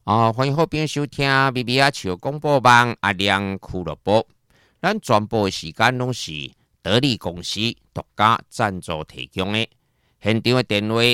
欢迎好朋友收听 BBA 笑广播网阿亮俱乐部。咱全部的时间拢是得力公司独家赞助提供的。现场的电话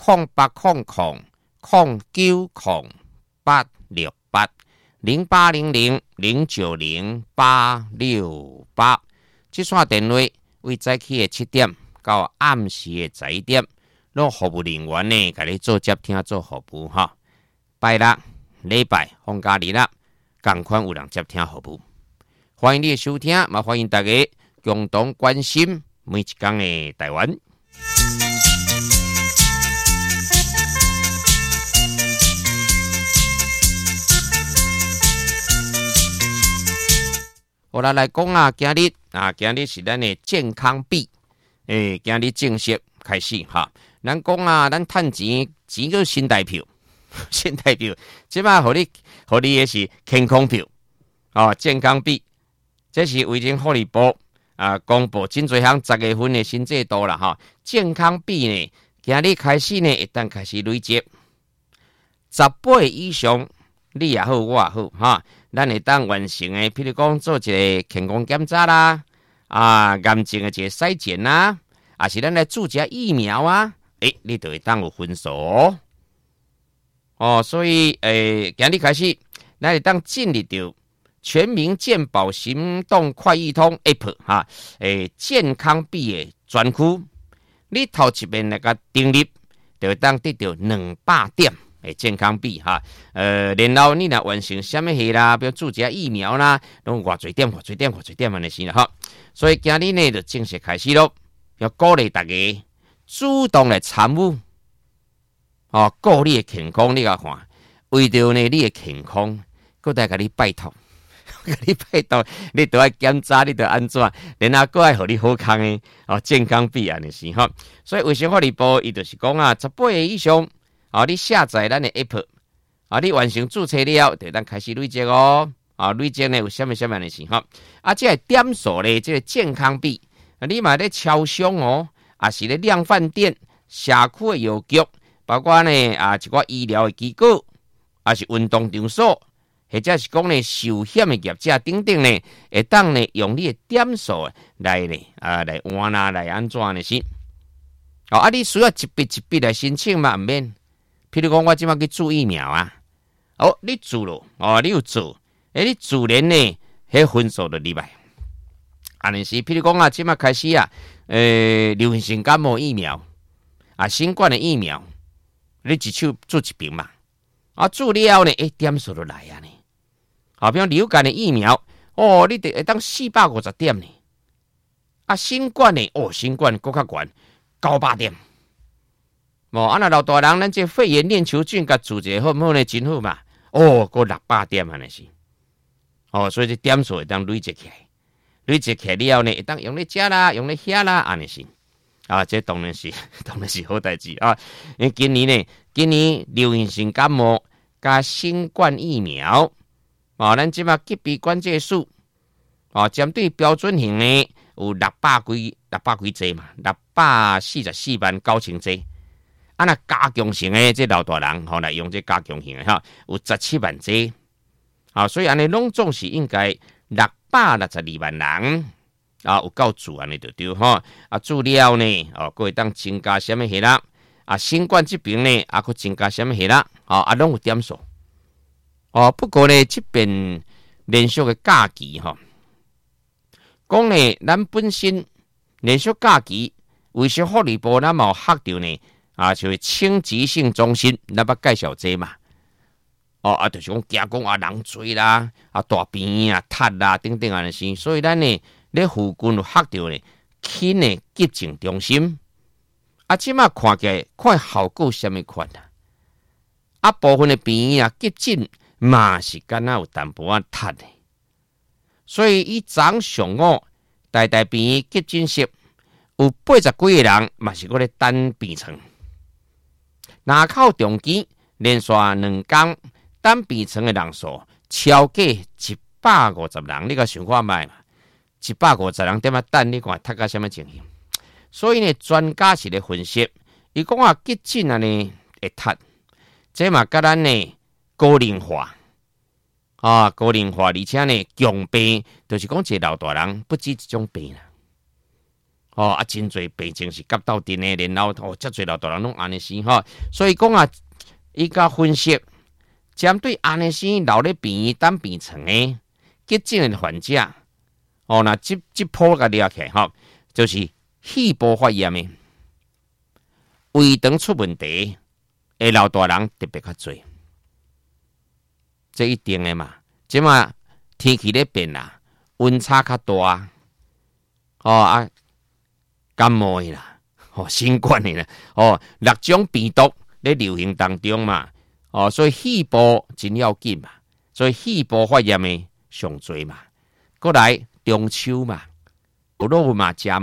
0800-868-0800-090-868。这线电话为早起的7点到暗时的11点，拢服务人员呢，甲你做接听做服务哈。拜六、礼拜、放假日啦，同款有人接听服务。欢迎你的收听，嘛欢迎大家共同关心每一天的台湾。我来讲啊，今日是咱的健康币，今日正式开始哈。咱讲啊，咱趁钱叫新台票，新台票，即摆互你的是健康票，健康币，这是卫生福利部公布真侪项10月份的新制度啦哈。健康币呢，今日开始呢，一旦开始累积10倍以上，你也好，我也好哈。咱会当完成的，譬如讲做一个健康检查啦，癌症的一个筛检啦，还是咱来注射疫苗啊，你就会当有分数所以今日开始，咱会当进入到全民健保行动快易通 App 哈，健康币的专区，你头一遍那个登入，就会当得到200点。健康币哈，然后你若完成什么事啦，比如注射疫苗啦，拢偌侪点安尼是啦哈。所以今日呢就正式开始咯，要鼓励大家主动来参与，顾你的健康，你甲看，为着呢你的健康，搁再甲你拜托，你都要检查，你都安怎，然后搁爱互你好康的健康币安尼是哈。所以卫生福利部伊就是讲啊，10倍以上。你下载咱的 App，你完成注册了，就咱开始累积累积呢有什么的事哈？这个点数呢，这个健康币，你嘛咧超商也是咧量贩店、社区的药局，包括呢一寡医疗的机构，也是运动场所，或者是讲呢寿险的业者等等呢，会当呢用你的点数来呢来换啦，来安怎呢是？你需要一笔一笔来申请嘛，唔免。譬如讲，我即马去注疫苗啊，你注咯，你有做，你自然呢，迄分数就入来。安尼是，譬如讲即马开始流行性感冒疫苗新冠的疫苗，你一手注一瓶嘛，注了呢，点数就来啊呢。比如流感的疫苗，你得当450点呢。新冠的，新冠更较悬，900点。那老大人，咱这肺炎链球菌甲注者好唔好呢？真好嘛！过600点安尼是。所以这点数会当累积起来，累积起来了呢，会当用咧食啦，用咧遐啦，安尼是。这当然是好代志啊！因为今年流行性感冒加新冠疫苗，咱即马级别关键数，针对标准型呢有600几剂嘛，644万9千剂。那加强型的这老大人来用这加强型的哈，有17万剂，所以安尼拢总是应该662万人有够注安尼就对哈。注了呢，各会当增加什么事啦？新冠这边呢，佫增加什么事啦？拢有点数。不过呢，这边连续的假期讲呢，咱本身连续假期，卫生福利部咱嘛有吓到呢。就是轻疾性中心，咱捌介绍这嘛？就是讲惊讲人多啦，大病塌啦等等安尼事，所以咱呢咧附近有吓到呢，轻的急症中心。即马看起来看效果什么款部分的病急症嘛是敢若有淡薄塌的，所以伊早上大病急诊室有80几个人嘛是搁咧等病床。南口中间连续2天等病床的人数超过150人，你甲想看卖嘛？150人点等，你看读到什么情形？所以呢，专家是咧分析，伊讲急诊呢会塌，这嘛甲咱呢高龄化啊，高龄化，而且呢，强病就是讲一个老大人不止一种病啦。哦啊，真侪病情是急到顶的，然后遮侪老大人拢安尼生吼，所以讲啊，伊甲分析针对安尼生留咧病院等病床的急症的患者，哦，那这波甲抓起来吼，就是肺部发炎的、胃肠出问题的老大人特别较侪，这一定的嘛。即嘛天气咧变啦，温差较大，哦啊。感冒的啦，新冠的啦，6种病毒咧流行当中嘛，所以肺部真要紧嘛，所以肺部发炎的上侪嘛，过来中秋嘛，肉嘛食。